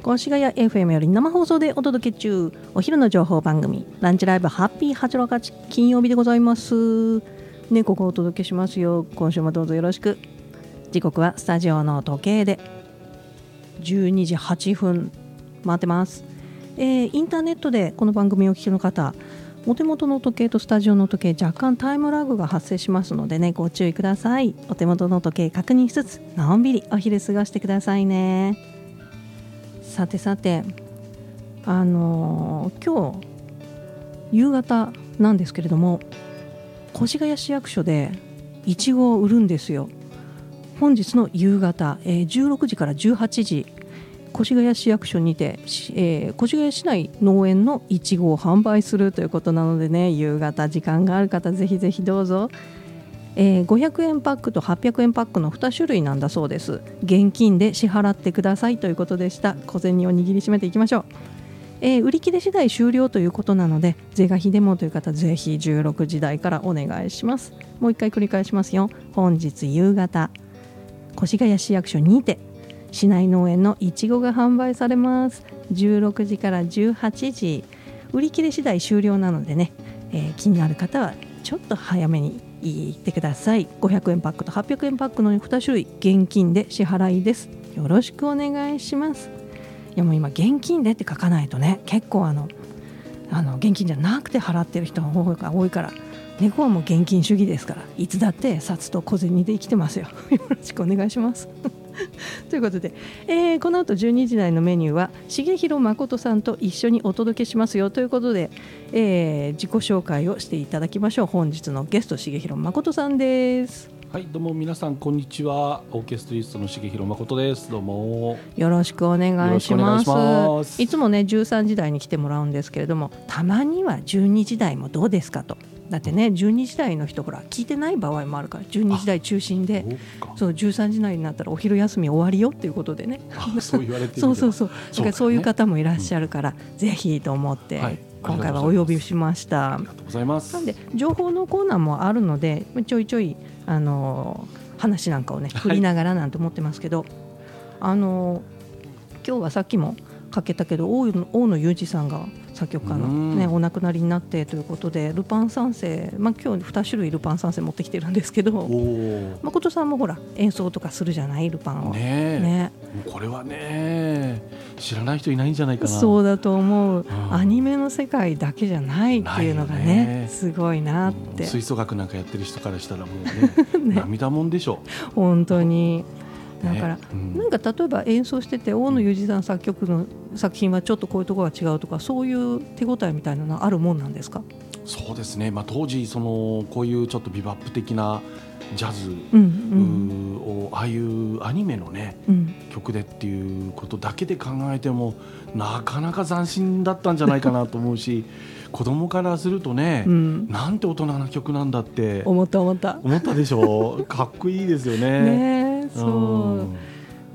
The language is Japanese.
越谷 FM より生放送でお届け中、お昼の情報番組ランチライブハッピー868、金曜日でございます。ここをお届けしますよ。今週もどうぞよろしく。時刻はスタジオの時計で12時8分回ってます。インターネットでこの番組をお聞きの方、お手元の時計とスタジオの時計、若干タイムラグが発生しますのでね、ご注意ください。お手元の時計確認しつつ、のんびりお昼過ごしてくださいね。さてさて、今日夕方なんですけれども、越谷市役所でいちごを売るんですよ。本日の夕方、16時から18時、越谷市役所にて、越谷市内農園のいちごを販売するということなのでね、夕方時間がある方ぜひぜひどうぞ。500円パックと800円パックの2種類なんだそうです。現金で支払ってくださいということでした。小銭を握りしめていきましょう。売り切れ次第終了ということなので、是が非でもという方ぜひ16時台からお願いします。もう一回繰り返しますよ。本日夕方、越谷市役所にて市内農園のいちごが販売されます。16時から18時、売り切れ次第終了なのでね、気になる方はちょっと早めに行ってください。500円パックと800円パックの2種類現金で支払いです。よろしくお願いします。いやもう今現金でって書かないとね、結構現金じゃなくて払ってる人が多いから、猫はもう現金主義ですから、いつだって札と小銭で生きてますよ。よろしくお願いしますということで、この後12時台のメニューは重弘誠さんと一緒にお届けしますよということで、自己紹介をしていただきましょう。本日のゲスト、重弘誠さんです。 はい、どうも皆さんこんにちは。オーケストリストの重弘誠です。どうもよろしくお願いします。いつもね13時台に来てもらうんですけれども、たまには12時台もどうですかと。だってね、12時台の人ほら聞いてない場合もあるから、12時台中心で、そう13時台になったらお昼休み終わりよっていうことでね、 そう言われてるそうだからそういう方もいらっしゃるから、ぜひと思って、今回はお呼びしました。 ありがとうございます。 なんで情報のコーナーもあるので、ちょいちょい話なんかをね振りながらなんて思ってますけど、今日はさっきもかけたけど、大野裕二さんが作曲家の、ね、お亡くなりになってということで、ルパン三世、今日2種類ルパン三世持ってきてるんですけど、誠さんもほら演奏とかするじゃない、ルパンをね。 これはね知らない人いないんじゃないかな。 そうだと思う、アニメの世界だけじゃないっていうのがねすごいなって。 吹奏楽なんかやってる人からしたらもうね涙もんでしょ本当に。だから、なんか例えば演奏してて大野裕二さん作曲の作品はちょっとこういうところが違うとか、そういう手応えみたいなのあるもんなんですか？ そうですね、当時こういうちょっとビバップ的なジャズをああいうアニメのね、曲でっていうことだけで考えてもなかなか斬新だったんじゃないかなと思うし子供からするとね、なんて大人な曲なんだって思ったでしょかっこいいですよね。 そう